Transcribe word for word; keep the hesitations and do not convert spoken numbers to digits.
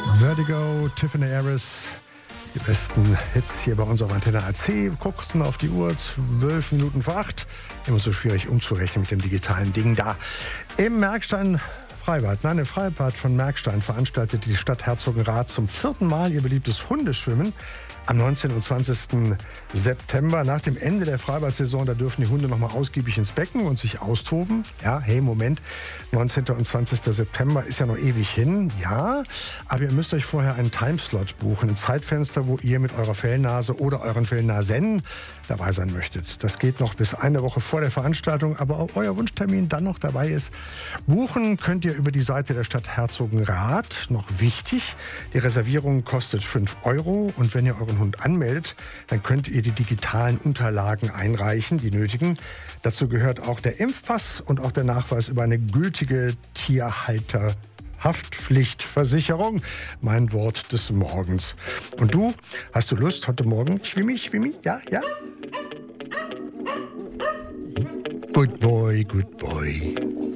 Vertigo, Tiffany Harris, die besten Hits hier bei uns auf Antenne A C. Wir guckten auf die Uhr, zwölf Minuten vor acht. Immer so schwierig umzurechnen mit dem digitalen Ding da. Im Märkstein Freibad, nein, im Freibad von Märkstein veranstaltet die Stadt Herzogenrath zum vierten Mal ihr beliebtes Hundeschwimmen. Am neunzehnten und zwanzigsten September, nach dem Ende der Freibad-Saison, da dürfen die Hunde noch mal ausgiebig ins Becken und sich austoben. Ja, hey, Moment, neunzehnten und zwanzigsten September ist ja noch ewig hin, ja. Aber ihr müsst euch vorher einen Timeslot buchen, ein Zeitfenster, wo ihr mit eurer Fellnase oder euren Fellnasen dabei sein möchtet. Das geht noch bis eine Woche vor der Veranstaltung, aber auch euer Wunschtermin dann noch dabei ist. Buchen könnt ihr über die Seite der Stadt Herzogenrath. Noch wichtig, die Reservierung kostet fünf Euro und wenn ihr euren Hund anmeldet, dann könnt ihr die digitalen Unterlagen einreichen, die nötigen. Dazu gehört auch der Impfpass und auch der Nachweis über eine gültige Tierhalterhaftpflichtversicherung. Mein Wort des Morgens. Und du, hast du Lust heute Morgen? Schwimmi, schwimmi? Ja, ja? Good boy, good boy.